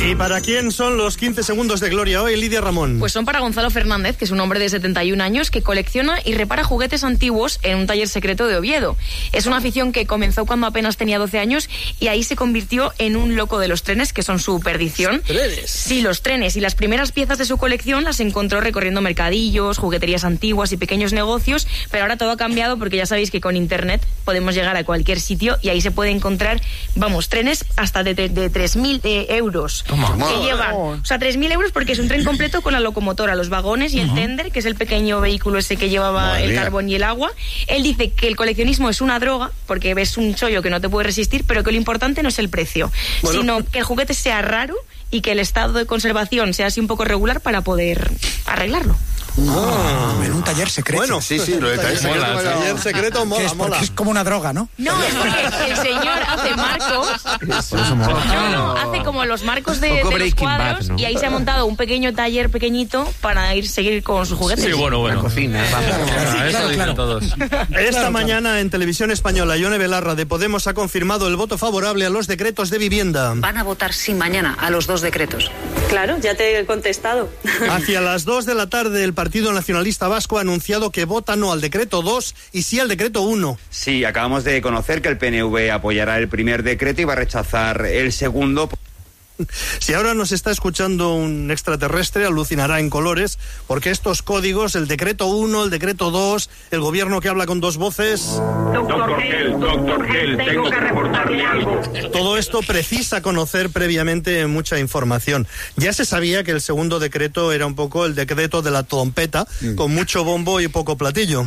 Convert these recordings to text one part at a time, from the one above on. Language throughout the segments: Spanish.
¿Y para quién son los 15 segundos de gloria hoy, Lidia Ramón? Pues son para Gonzalo Fernández, que es un hombre de 71 años que colecciona y repara juguetes antiguos en un taller secreto de Oviedo. Es una afición que comenzó cuando apenas tenía 12 años y ahí se convirtió en un loco de los trenes, que son su perdición. ¿Trenes? Sí, los trenes. Y las primeras piezas de su colección las encontró recorriendo mercadillos, jugueterías antiguas y pequeños negocios, pero ahora todo ha cambiado porque ya sabéis que con internet podemos llegar a cualquier sitio y ahí se puede encontrar, trenes hasta de 3.000 euros. Que llevan, 3.000 euros porque es un tren completo con la locomotora, los vagones y el tender, que es el pequeño vehículo ese que llevaba el carbón y el agua. Él dice que el coleccionismo es una droga porque ves un chollo que no te puede resistir, pero que lo importante no es el precio, sino que el juguete sea raro y que el estado de conservación sea así un poco regular para poder arreglarlo. En un taller secreto. Bueno, Sí, lo de taller secreto. taller secreto mola, mola. Es como una droga, ¿no? No, es porque el señor hace marcos. Hace como los marcos de los cuadros, ¿no? Y ahí se ha montado un pequeño taller pequeñito para seguir con sus juguetes. Sí, bueno. La cocina. Eso dicen todos. Esta mañana en Televisión Española, Ione Belarra de Podemos ha confirmado el voto favorable a los decretos de vivienda. Van a votar sí mañana a los 2 decretos. Claro, ya te he contestado. Hacia las 2 de la tarde el Partido Nacionalista Vasco ha anunciado que vota no al decreto 2 y sí al decreto 1. Sí, acabamos de conocer que el PNV apoyará el primer decreto y va a rechazar el segundo. Si ahora nos está escuchando un extraterrestre, alucinará en colores, porque estos códigos, el decreto 1, el decreto 2, el gobierno que habla con 2 voces... Doctor Gel, tengo que reportarle algo. Todo esto precisa conocer previamente mucha información. Ya se sabía que el segundo decreto era un poco el decreto de la trompeta, con mucho bombo y poco platillo.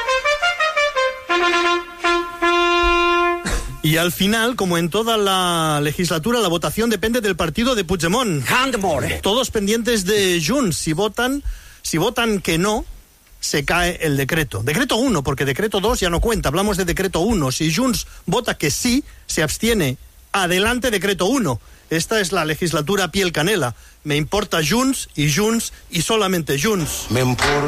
Y al final, como en toda la legislatura, la votación depende del partido de Puigdemont. Todos pendientes de Junts. Si votan que no, se cae el decreto. Decreto 1, porque decreto 2 ya no cuenta. Hablamos de decreto 1. Si Junts vota que sí, se abstiene. Adelante decreto 1. Esta es la legislatura piel canela. Me importa Junts y solamente Junts.